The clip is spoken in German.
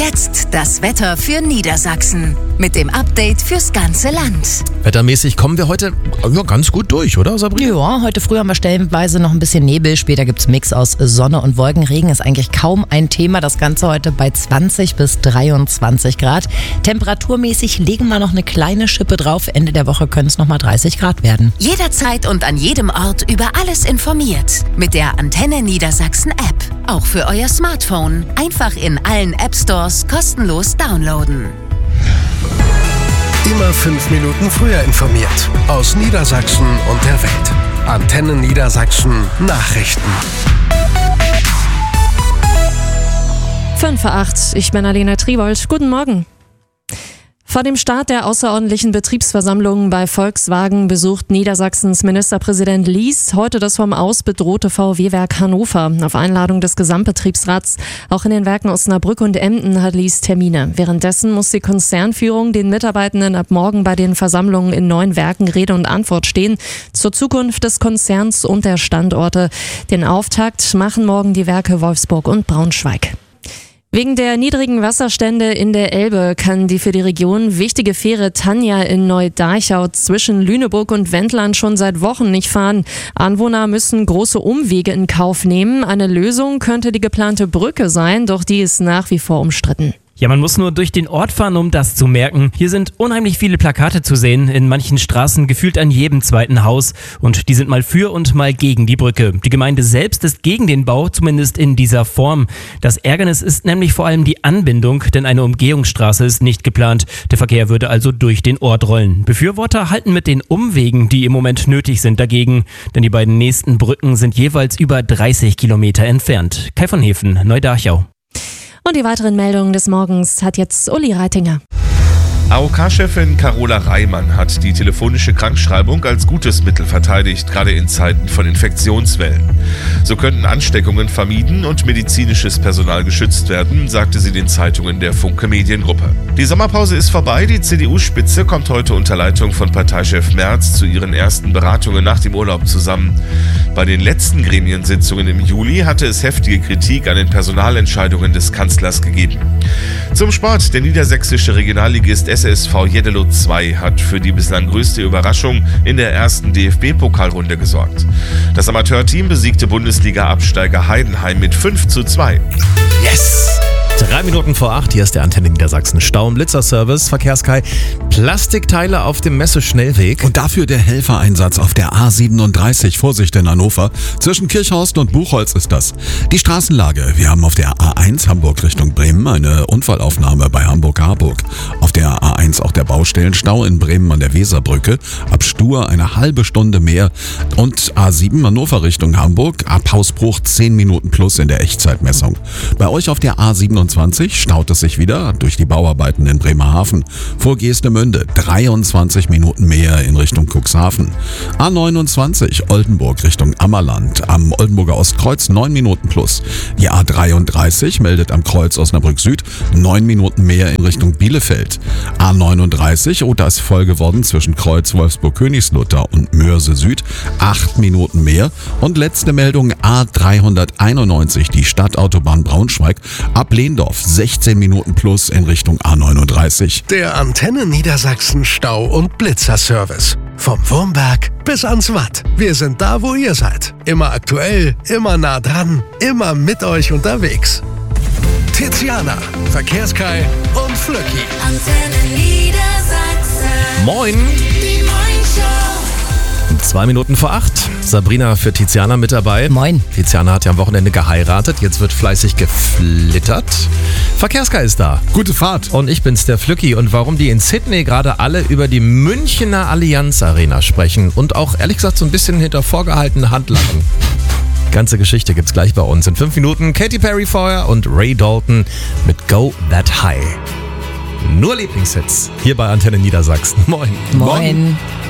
Jetzt das Wetter für Niedersachsen. Mit dem Update fürs ganze Land. Wettermäßig kommen wir heute ganz gut durch, oder Sabrina? Ja, heute früh haben wir stellenweise noch ein bisschen Nebel. Später gibt es Mix aus Sonne und Wolken. Regen ist eigentlich kaum ein Thema. Das Ganze heute bei 20 bis 23 Grad. Temperaturmäßig legen wir noch eine kleine Schippe drauf. Ende der Woche können es nochmal 30 Grad werden. Jederzeit und an jedem Ort über alles informiert. Mit der Antenne Niedersachsen App. Auch für euer Smartphone. Einfach in allen App Stores kostenlos downloaden. Immer 5 Minuten früher informiert. Aus Niedersachsen und der Welt. Antenne Niedersachsen Nachrichten. 5:08, ich bin Alena Triwold. Guten Morgen. Vor dem Start der außerordentlichen Betriebsversammlung bei Volkswagen besucht Niedersachsens Ministerpräsident Lies heute das vom Aus bedrohte VW-Werk Hannover. Auf Einladung des Gesamtbetriebsrats. Auch in den Werken Osnabrück und Emden hat Lies Termine. Währenddessen muss die Konzernführung den Mitarbeitenden ab morgen bei den Versammlungen in 9 Werken Rede und Antwort stehen. Zur Zukunft des Konzerns und der Standorte. Den Auftakt machen morgen die Werke Wolfsburg und Braunschweig. Wegen der niedrigen Wasserstände in der Elbe kann die für die Region wichtige Fähre Tanja in Neudarchau zwischen Lüneburg und Wendland schon seit Wochen nicht fahren. Anwohner müssen große Umwege in Kauf nehmen. Eine Lösung könnte die geplante Brücke sein, doch die ist nach wie vor umstritten. Ja, man muss nur durch den Ort fahren, um das zu merken. Hier sind unheimlich viele Plakate zu sehen, in manchen Straßen gefühlt an jedem zweiten Haus. Und die sind mal für und mal gegen die Brücke. Die Gemeinde selbst ist gegen den Bau, zumindest in dieser Form. Das Ärgernis ist nämlich vor allem die Anbindung, denn eine Umgehungsstraße ist nicht geplant. Der Verkehr würde also durch den Ort rollen. Befürworter halten mit den Umwegen, die im Moment nötig sind, dagegen. Denn die beiden nächsten Brücken sind jeweils über 30 Kilometer entfernt. Kai von Hefen, Neudarchau. Und die weiteren Meldungen des Morgens hat jetzt Uli Reitinger. AOK-Chefin Carola Reimann hat die telefonische Krankschreibung als gutes Mittel verteidigt, gerade in Zeiten von Infektionswellen. So könnten Ansteckungen vermieden und medizinisches Personal geschützt werden, sagte sie den Zeitungen der Funke Mediengruppe. Die Sommerpause ist vorbei, die CDU-Spitze kommt heute unter Leitung von Parteichef Merz zu ihren ersten Beratungen nach dem Urlaub zusammen. Bei den letzten Gremiensitzungen im Juli hatte es heftige Kritik an den Personalentscheidungen des Kanzlers gegeben. Zum Sport, der niedersächsische Regionalligist SSV Jeddelo 2 hat für die bislang größte Überraschung in der ersten DFB-Pokalrunde gesorgt. Das Amateurteam besiegte Bundesliga-Absteiger Heidenheim mit 5:2. Yes! 3 Minuten vor 8, hier ist der Antenne Niedersachsen Stau- und Blitzerservice. Verkehrskai, Plastikteile auf dem Messeschnellweg. Und dafür der Helfereinsatz auf der A37, Vorsicht in Hannover. Zwischen Kirchhorst und Buchholz ist das. Die Straßenlage, wir haben auf der A1 Hamburg Richtung Bremen eine Unfallaufnahme bei Hamburg-Harburg. Auf der A1 auch der Baustellenstau in Bremen an der Weserbrücke. Ab Stur eine halbe Stunde mehr. Und A7 Hannover Richtung Hamburg, ab Hausbruch 10 Minuten plus in der Echtzeitmessung. Bei euch auf der A27 staut es sich wieder durch die Bauarbeiten in Bremerhaven. Vor Geestemünde 23 Minuten mehr in Richtung Cuxhaven. A29 Oldenburg Richtung Ammerland. Am Oldenburger Ostkreuz 9 Minuten plus. Die A33 meldet am Kreuz Osnabrück Süd 9 Minuten mehr in Richtung Bielefeld. A39, da ist voll geworden zwischen Kreuz Wolfsburg-Königslutter und Mörse Süd. 8 Minuten mehr. Und letzte Meldung A391, die Stadtautobahn Braunschweig. Ab Lehndorf 16 Minuten plus in Richtung A39. Der Antenne Niedersachsen Stau- und Blitzerservice. Vom Wurmberg bis ans Watt. Wir sind da, wo ihr seid. Immer aktuell, immer nah dran, immer mit euch unterwegs. Tiziana, Verkehrskai und Flöcki. Antenne Niedersachsen. Moin! Die Morningshow. 2 Minuten vor 8. Sabrina für Tiziana mit dabei. Moin. Tiziana hat ja am Wochenende geheiratet. Jetzt wird fleißig geflittert. Verkehrskai ist da. Gute Fahrt. Und ich bin's, der Flücki. Und warum die in Sydney gerade alle über die Münchener Allianz Arena sprechen und auch ehrlich gesagt so ein bisschen hinter vorgehaltener Hand lachen. Ganze Geschichte gibt's gleich bei uns. In 5 Minuten Katy Perry vorher und Ray Dalton mit Go That High. Nur Lieblingshits hier bei Antenne Niedersachsen. Moin. Moin.